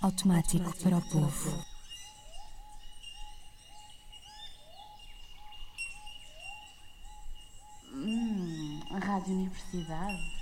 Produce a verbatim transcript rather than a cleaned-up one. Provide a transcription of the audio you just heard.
Automático para o povo. Hum, a Rádio Universidade.